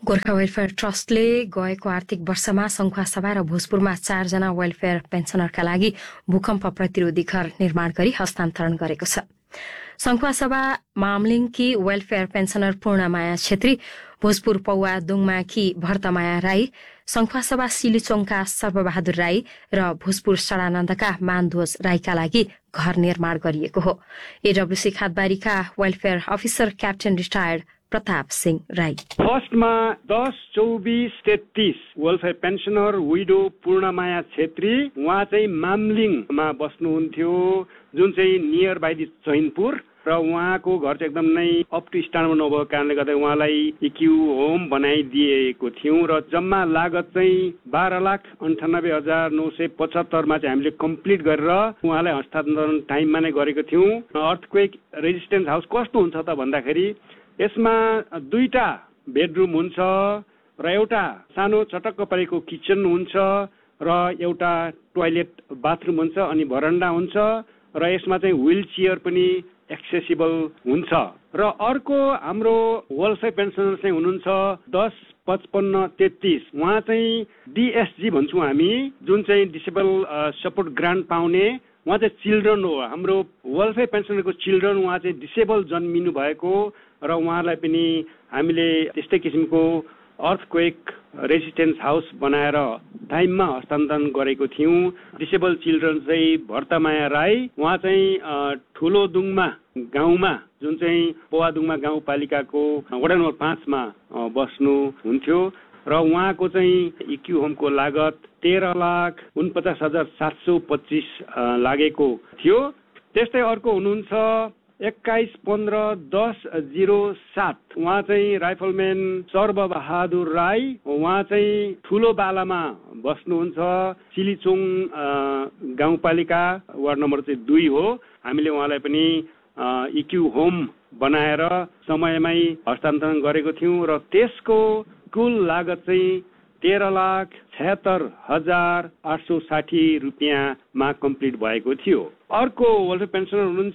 Gorkha welfare ट्रस्टले गएको आर्थिक वर्षमा सङ्खुवासभा र भोजपुरमा 4 जना वेलफेयर पेन्सनरका लागि भूकम्प प्रतिरोधी घर निर्माण गरी हस्तान्तरण गरेको छ। सङ्खुवासभा मामलिङकी वेलफेयर पेन्सनर पूर्णमाया छेत्री, भोजपुर पौवा दुङमाकी भर्तमाया राई, सङ्खुवासभा सिलिचोङका सर्वबहादुर राई र भोजपुर सडानन्दका मानध्वज राईका लागि घर निर्माण गरिएको हो। एडब्ल्यूसी खादबारीका welfare officer captain retired Pratap Singh Rai. फर्स्टमा 10-24-33 welfare pensioner window Purnamaya Chhetri, उहाँ चाहिँ मामलिङमा बस्नुहुन्थ्यो, जुन चाहिँ नियर बाई द चैनपुर, र उहाँको घर चाहिँ एकदम नै अप टु स्ट्यान्डर्ड नभएको कारणले गर्दा उहाँलाई इक्यू होम बनाइदिएको थियौँ र जम्मा लागत चाहिँ 12,98,975 चाहिँ हामीले कम्प्लिट गरेर उहाँलाई हस्तान्तरण टाइममा नै गरेको थियौँ। अर्थक्वेक रेजिस्टेन्स हाउस कस्तो हुन्छ त भन्दाखेरि यसमा 2टा बेडरुम हुन्छ र एउटा सानो चटक्क परेको किचन हुन्छ र एउटा टोयलेट बाथरुम हुन्छ अनि भरन्डा हुन्छ र यसमा चाहिँ व्हील चेयर पनि एक्सेसिबल हुन्छ। र अर्को हाम्रो वेलफेयर पेन्सनर चाहिँ हुनुहुन्छ 10-55-33, उहाँ चाहिँ डिएसजी भन्छौँ हामी, जुन चाहिँ डिसेबल सपोर्ट ग्रान्ट पाउने, उहाँ चाहिँ चिल्ड्रन हो। हाम्रो वेलफेयर पेन्सनरको चिल्ड्रन उहाँ चाहिँ डिसेबल जन्मिनु भएको र उहाँलाई पनि हामीले त्यस्तै किसिमको अर्थक्वेक रेजिस्टेन्स हाउस बनाएर टाइममा हस्तान्तरण गरेको थियौँ। डिसेबल चिल्ड्रन चाहिँ भर्तमाया राई, उहाँ चाहिँ ठुलो दुङमा गाउँमा, जुन चाहिँ पोवादुङमा गाउँपालिकाको वडा नम्बर 5 मा बस्नुहुन्थ्यो र उहाँको चाहिँ इक्यू होमको लागत 13,49,725 लागेको थियो। त्यस्तै अर्को हुनुहुन्छ 21-15-10-07, उहाँ चाहिँ राइफलम्यान सर्वबहादुर राई, उहाँ चाहिँ ठुलो बालामा बस्नुहुन्छ, सिलिचोङ गाउँपालिका वार्ड नम्बर चाहिँ 2 हो। हामीले उहाँलाई पनि इक्यू होम बनाएर समयमै हस्तान्तरण गरेको थियौँ र त्यसको कुल लागत चाहिँ 13,76,860 रुपियाँमा कम्प्लिट भएको थियो। अर्को वेलफेयर पेन्सनर हुनुहुन्छ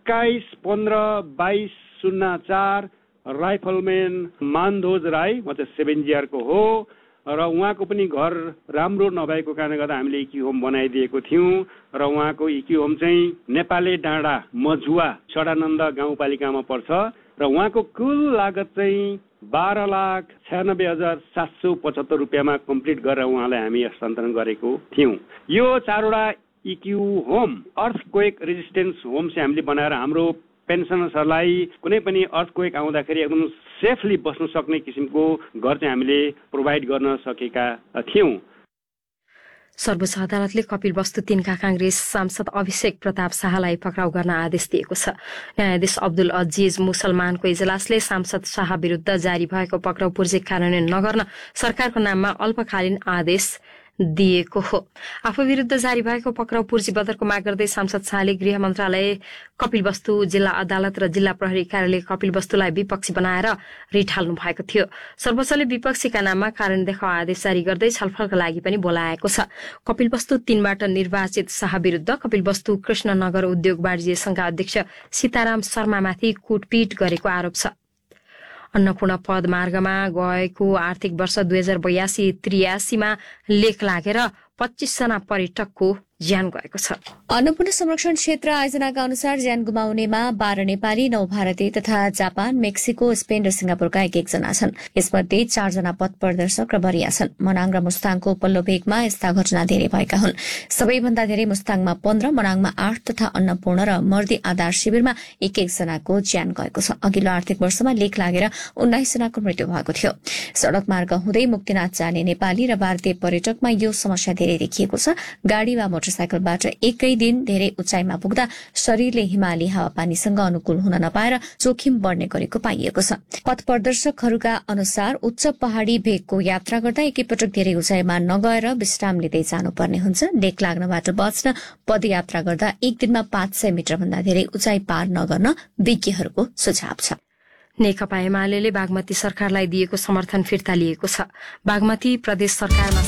21-15-22-04 राइफलम्यान मानध्वज राई, उहाँ चाहिँ 7GR को हो र उहाँको पनि घर राम्रो नभएको कारणले गर्दा हामीले इक्यू होम बनाइदिएको थियौँ र उहाँको इक्यू होम चाहिँ नेपाले डाँडा मझुवा सडानन्द गाउँपालिकामा पर्छ र उहाँको कुल लागत चाहिँ 12,96,775 रुपियाँमा कम्प्लिट गरेर उहाँलाई हामी हस्तान्तरण गरेको थियौँ। यो 4वटा इक्यू होम अर्थक्वेक रेजिस्टेन्स होम चाहिँ हामीले बनाएर हाम्रो पेन्सनर्सहरूलाई कुनै पनि अर्थक्वेक आउँदाखेरि एकदम सेफली बस्न सक्ने किसिमको घर चाहिँ हामीले प्रोभाइड गर्न सकेका थियौँ। सर्वोच्च अदालतले कपिलवस्तु 3 का कांग्रेस सांसद अभिषेक प्रताप शाहलाई पक्राउ गर्न आदेश दिएको छ। न्यायाधीश अब्दुल अजीज मुसलमानको इजलासले सांसद शाह विरुद्ध जारी भएको पक्राउ पूर्जी कार्यान्वयन नगर्न सरकारको नाममा अल्पकालीन आदेश दिएको हो। आफू विरुद्ध जारी भएको पक्राउ पूर्जी बदरको माग गर्दै सांसद शाहले गृह मन्त्रालय, कपिलवस्तु जिल्ला अदालत र जिल्ला प्रहरी कार्यालय कपिलवस्तुलाई विपक्षी बनाएर रिट हाल्नु भएको थियो। सर्वोच्चले विपक्षीका नाममा कारण देखाउ आदेश जारी गर्दै छलफलका लागि पनि बोलाएको छ। कपिलवस्तु 3 बाट निर्वाचित शाह विरुद्ध कपिलवस्तु कृष्णनगर उद्योग वाणिज्य संघका अध्यक्ष सीताराम शर्मामाथि कुटपिट गरेको आरोप छ। अन्नपूर्ण पद मार्गमा गएको आर्थिक वर्ष 2082-83 मा लेख लागेर 25 जना पर्यटकको ज्यान गएको छ। अन्नपूर्ण संरक्षण क्षेत्र आयोजनाका अनुसार ज्यान गुमाउनेमा 12 नेपाली, 9 भारतीय तथा जापान, मेक्सिको, स्पेन र सिंगापुरका 1-1 जना छन्। यसमध्ये 4 जना पथ प्रदर्शक र बरिया छन्। मनाङ र मुस्ताङको पल्लो भेगमा यस्ता घटना धेरै भएका हुन्। सबैभन्दा धेरै मुस्ताङमा 15, मनाङमा 8 तथा अन्नपूर्ण र मर्दी आधार शिविरमा 1-1 जनाको ज्यान गएको छ। अघिल्लो आर्थिक वर्षमा लेख लागेर 19 जनाको मृत्यु भएको थियो। सड़क मार्ग हुँदै मुक्तिनाथ जाने नेपाली र भारतीय पर्यटकमा यो समस्या धेरै देखिएको छ। गाड़ी वा मोटरसाइकलबाट एकै दिन धेरै उचाइमा पुग्दा शरीरले हिमाली हावापानीसँग अनुकूल हुन नपाएर जोखिम बढ्ने गरेको पाइएको छ। पथ प्रदर्शकहरूका अनुसार उच्च पहाड़ी भेगको यात्रा गर्दा एकैपटक धेरै उचाइमा नगएर विश्राम लिँदै जानुपर्ने हुन्छ। लेख लाग्नबाट बच्न पदयात्रा गर्दा एक दिनमा 500 मिटर भन्दा धेरै उचाइ पार नगर्न विज्ञहरूको सुझाव छ। नेकपा एमाले बागमती सरकारलाई दिएको समर्थन फिर्ता लिएको छ। बागमती प्रदेश सरकारमा